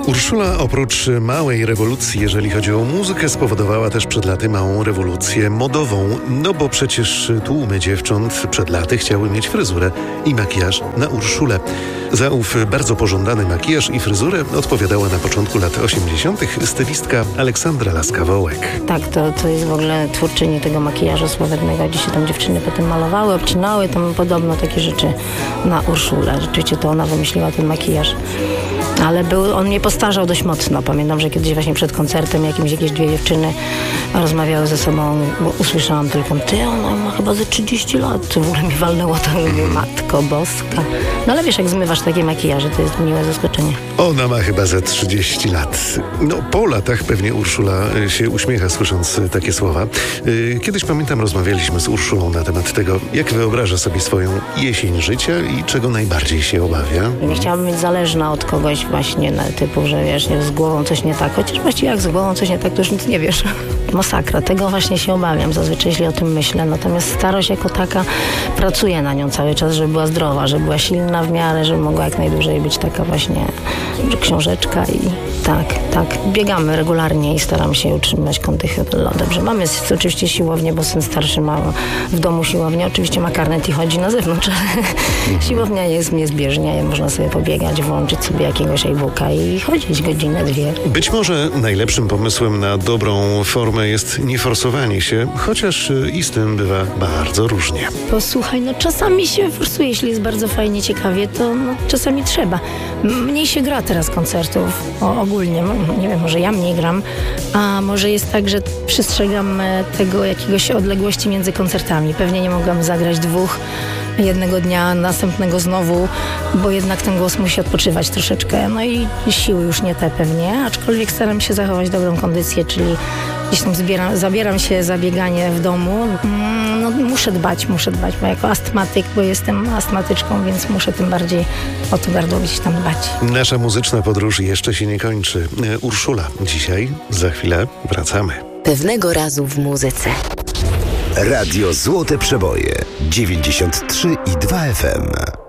Urszula oprócz małej rewolucji, jeżeli chodzi o muzykę, spowodowała też przed laty małą rewolucję modową. No bo przecież tłumy dziewcząt przed laty chciały mieć fryzurę i makijaż na Urszulę. Za ów bardzo pożądany makijaż i fryzurę odpowiadała na początku lat 80. stylistka Aleksandra Laska-Wołek. Tak, to jest w ogóle twórczyni tego makijażu sławetnego, gdzie się tam dziewczyny potem malowały, obcinały, tam podobno takie rzeczy na Urszulę. Rzeczywiście to ona wymyśliła ten makijaż. Ale on mnie postarzał dość mocno. Pamiętam, że kiedyś właśnie przed koncertem jakieś dwie dziewczyny rozmawiały ze sobą, bo usłyszałam tylko, ona ma chyba ze 30 lat. W ogóle mi walnęło to, mówię, Matko Boska. No ale wiesz, jak zmywasz takie makijaże, to jest miłe zaskoczenie. Ona ma chyba ze 30 lat. No po latach pewnie Urszula się uśmiecha, słysząc takie słowa. Kiedyś pamiętam, rozmawialiśmy z Urszulą na temat tego, jak wyobraża sobie swoją jesień życia i czego najbardziej się obawia. Nie chciałabym być zależna od kogoś właśnie typu, że wiesz, z głową coś nie tak. Chociaż właściwie jak z głową coś nie tak, to już nic nie wiesz. Masakra. Tego właśnie się obawiam zazwyczaj, jeśli o tym myślę. Natomiast starość jako taka, pracuję na nią cały czas, żeby była zdrowa, żeby była silna w miarę, żeby mogła jak najdłużej być taka właśnie książeczka i tak. Biegamy regularnie i staram się utrzymać kondycję dobrze. Mamy oczywiście siłownię, bo syn starszy ma w domu siłownię. Oczywiście ma karnet i chodzi na zewnątrz, ale siłownia jest niezbieżnia. Można sobie pobiegać, włączyć sobie jakiegoś e-booka i chodzić godzinę, dwie. Być może najlepszym pomysłem na dobrą formę jest nie forsowanie się, chociaż i z tym bywa bardzo różnie. Posłuchaj, czasami się forsuje, jeśli jest bardzo fajnie, ciekawie, to czasami trzeba. Mniej się gra teraz koncertów ogólnie. Nie wiem, może ja mniej gram, a może jest tak, że przestrzegam tego jakiegoś odległości między koncertami. Pewnie nie mogłam zagrać dwóch jednego dnia, następnego znowu, bo jednak ten głos musi odpoczywać troszeczkę. No i siły już nie te pewnie, aczkolwiek staram się zachować dobrą kondycję, czyli gdzieś tam zabieram się za bieganie w domu. Muszę dbać, bo jako astmatyk, bo jestem astmatyczką, więc muszę tym bardziej o to gardło gdzieś tam dbać. Nasza muzyczna podróż jeszcze się nie kończy. Urszula dzisiaj, za chwilę wracamy. Pewnego razu w muzyce. Radio Złote Przeboje 93,2 FM.